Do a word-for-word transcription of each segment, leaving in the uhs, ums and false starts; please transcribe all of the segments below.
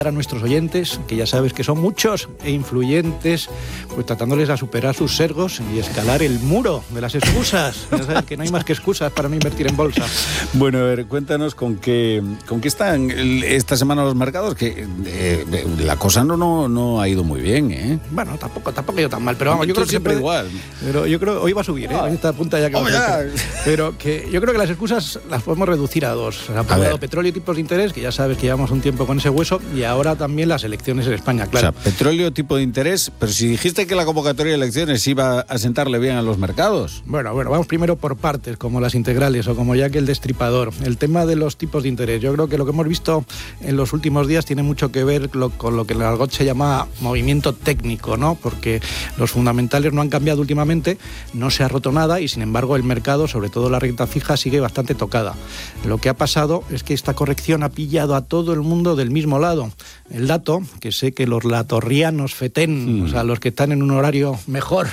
a nuestros oyentes, que ya sabes que son muchos e influyentes, pues tratándoles a superar sus sesgos y escalar el muro de las excusas. Ya sabes que no hay más que excusas para no invertir en bolsa. Bueno, a ver, cuéntanos con qué, con qué están esta semana los mercados, que eh, la cosa no, no, no ha ido muy bien, ¿eh? Bueno, tampoco, tampoco ha ido tan mal, pero vamos, yo Tú creo que siempre puede, igual. Pero yo creo hoy va a subir, ¿eh? Ah. Esta punta ya que Oh, ya. Pero que yo creo que las excusas las podemos reducir a dos. Ha aprobado petróleo y tipos de interés, que ya sabes que llevamos un tiempo con ese hueso, y ahora también las elecciones en España, claro. O sea, petróleo, tipo de interés, pero si dijiste que la convocatoria de elecciones iba a sentarle bien a los mercados. Bueno, bueno, vamos primero por partes, como las integrales o como Jack el Destripador. El tema de los tipos de interés. Yo creo que lo que hemos visto en los últimos días tiene mucho que ver lo, con lo que en el argot se llama movimiento técnico, ¿no? Porque los fundamentales no han cambiado últimamente, no se ha roto nada y sin embargo el mercado, sobre todo la renta fija, sigue bastante tocada. Lo que ha pasado es que esta corrección ha pillado a todo el mundo del mismo lado. El dato, que sé que los latorrianos fetén, mm. o sea, los que están en un horario mejor,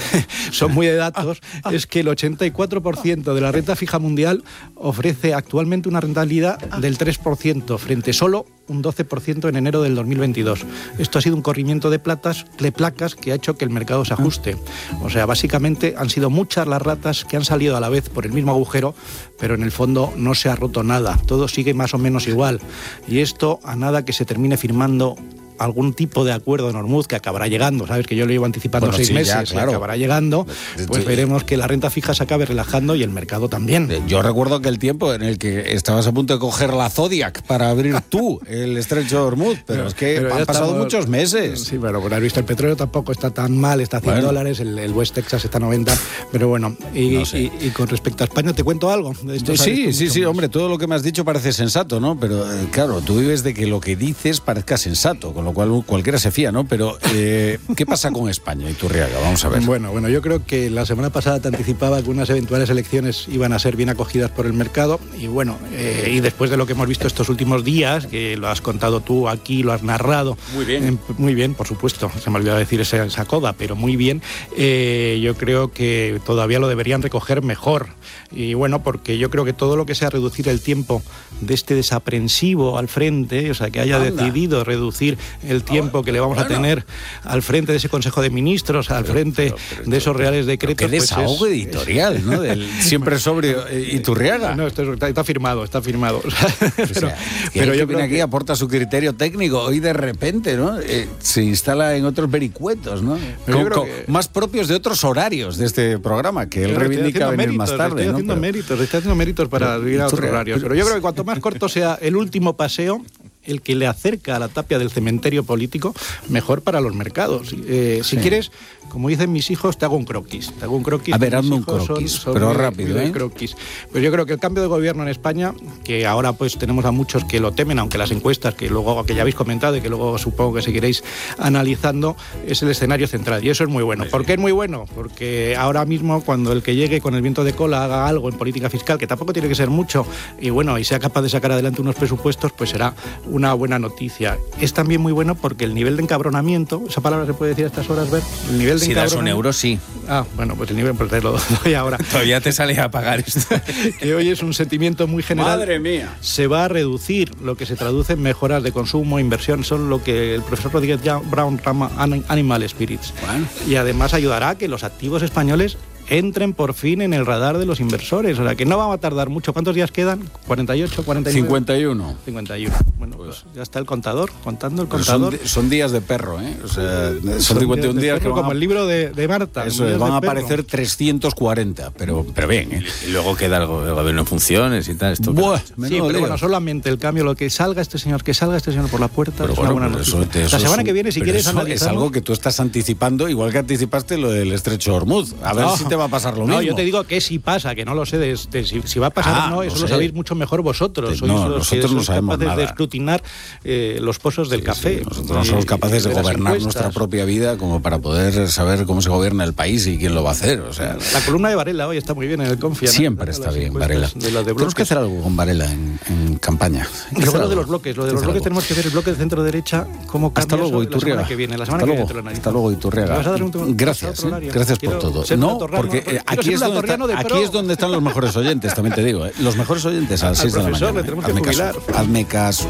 son muy de datos, ah, ah. es que el ochenta y cuatro por ciento de la renta fija mundial ofrece actualmente una rentabilidad ah. del tres por ciento, frente solo un doce por ciento en enero del dos mil veintidós. Esto ha sido un corrimiento de, platas, de placas que ha hecho que el mercado se ajuste. O sea, básicamente han sido muchas las ratas que han salido a la vez por el mismo agujero, pero en el fondo no se ha roto nada. Todo sigue más o menos igual. Y esto, a nada que se termine firmando algún tipo de acuerdo en Hormuz que acabará llegando, sabes que yo lo llevo anticipando bueno, seis sí, meses, ya, claro. y acabará llegando, pues veremos que la renta fija se acabe relajando y el mercado también. Yo recuerdo aquel tiempo en el que estabas a punto de coger la Zodiac para abrir tú el estrecho de Hormuz, pero, pero es que pero han pasado estamos, muchos meses. Sí, pero bueno, has visto, el petróleo tampoco está tan mal, está a cien bueno. dólares, el, el West Texas está a noventa, pero bueno, y, no sé. y, y con respecto a España, ¿te cuento algo? De esto sí, sí, sí, más. hombre, todo lo que me has dicho parece sensato, ¿no? Pero eh, claro, tú vives de que lo que dices parezca sensato, con lo cual cualquiera se fía, ¿no? Pero, eh, ¿qué pasa con España y Iturriaga? Vamos a ver. Bueno, bueno, yo creo que la semana pasada te anticipaba que unas eventuales elecciones iban a ser bien acogidas por el mercado y bueno, eh, y después de lo que hemos visto estos últimos días, que lo has contado tú aquí, lo has narrado. Muy bien. Eh, muy bien, por supuesto. Se me olvidó decir esa, esa coda, pero muy bien. Eh, yo creo que todavía lo deberían recoger mejor. Y bueno, porque yo creo que todo lo que sea reducir el tiempo de este desaprensivo al frente, o sea, que haya Anda. decidido reducir el tiempo que le vamos bueno. a tener al frente de ese Consejo de Ministros, al pero, frente pero, pero, de esos reales decretos. Qué desahogo pues es, editorial, es, ¿no? Del siempre sobrio Iturriaga. No, esto está, está firmado, está firmado. O sea, pero, o sea, pero yo viene aquí que... aporta su criterio técnico. Hoy de repente, ¿no? Eh, se instala en otros vericuetos, ¿no? Con, con, que... Más propios de otros horarios de este programa, que él reivindica venir méritos, más tarde. Estoy ¿no? haciendo pero... méritos, estoy haciendo méritos para ir a otros horarios. Pero yo creo que cuanto más corto sea el último paseo, el que le acerca a la tapia del cementerio político, mejor para los mercados. Eh, si sí. quieres, como dicen mis hijos, te hago un croquis. Te hago un croquis. A ver, hazme un croquis, son, son pero muy, rápido, muy ¿eh? Croquis. Pues yo creo que el cambio de gobierno en España, que ahora pues tenemos a muchos que lo temen, aunque las encuestas, que luego que ya habéis comentado y que luego supongo que seguiréis analizando, es el escenario central. Y eso es muy bueno. ¿Por qué es muy bueno? Porque ahora mismo, cuando el que llegue con el viento de cola haga algo en política fiscal, que tampoco tiene que ser mucho, y bueno, y sea capaz de sacar adelante unos presupuestos, pues será una buena noticia. Es también muy bueno porque el nivel de encabronamiento, esa palabra se puede decir a estas horas, ver, el nivel de si das un euro, sí. Ah, bueno, pues el nivel, pues te lo doy ahora. Todavía te sale a pagar esto. Que hoy es un sentimiento muy general. Madre mía. Se va a reducir, lo que se traduce en mejoras de consumo, inversión, son lo que el profesor Rodríguez Brown llama Animal Spirits. Bueno. Y además ayudará a que los activos españoles entren por fin en el radar de los inversores. O sea, que no va a tardar mucho. ¿Cuántos días quedan? ¿cuarenta y ocho, cuarenta y nueve? cincuenta y uno. cincuenta y uno. Bueno, pues, pues ya está el contador, contando el contador. Son, son días de perro, ¿eh? O sea, son, son cincuenta y uno días, días que van como a... el libro de, de Marta. Eso es, van a aparecer trescientos cuarenta, pero, pero bien, ¿eh? Y luego queda el gobierno en funciones y tal. Esto Buah, sí, pero leo. Bueno, solamente el cambio, lo que salga este señor, que salga este señor por la puerta, pero es bueno, una buena noticia. Eso, eso, la semana que viene, si quieres analizar. Es algo que tú estás anticipando, igual que anticipaste lo del estrecho de Hormuz. A ver no, si te va a pasar lo no, mismo. Yo te digo que si pasa, que no lo sé, de, de, si, si va a pasar ah, o no, eso no lo sabéis mucho mejor vosotros. Sois no, los nosotros que no sabemos capaces nada. de escrutinar eh, los pozos del sí, café. Sí, nosotros no somos capaces de, de gobernar nuestra propia vida como para poder saber cómo se gobierna el país y quién lo va a hacer. O sea, la columna de Varela hoy está muy bien en el Confia. Siempre ¿no? está bien, Varela. De de tenemos que hacer algo con Varela en, en campaña. Y luego lo de los bloques. Lo de los bloques algo? tenemos que ver el bloque de centro-derecha, cómo cambia. Hasta luego, Iturriaga. La semana que viene. La semana Hasta que luego, viene hasta luego, Iturriaga. Gracias, ¿eh? Gracias por todo. No, porque eh, aquí, es donde está, aquí es donde están los mejores oyentes, también te digo. ¿eh? Los mejores oyentes a las seis de la mañana. Le tenemos que jubilar. Hazme caso.